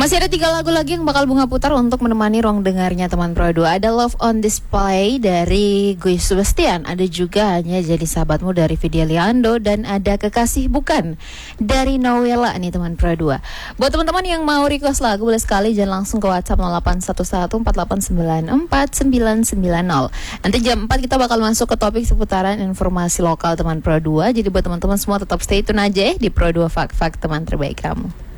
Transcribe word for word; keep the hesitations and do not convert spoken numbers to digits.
Masih ada tiga lagu lagi yang bakal Bunga putar untuk menemani ruang dengarnya teman Pro dua. Ada Love on Display dari Guy Sebastian, ada juga Hanya Jadi Sahabatmu dari Vidya Liando, dan ada Kekasih Bukan dari Noella nih teman Pro dua. Buat teman-teman yang mau request lagu boleh sekali jangan langsung ke WhatsApp nol delapan satu satu empat delapan sembilan empat sembilan sembilan nol. Nanti jam empat kita bakal masuk ke topik seputaran informasi lokal teman Pro dua. Jadi buat teman-teman semua tetap stay tune aja ya di Pro dua Fak Fak teman terbaik kamu.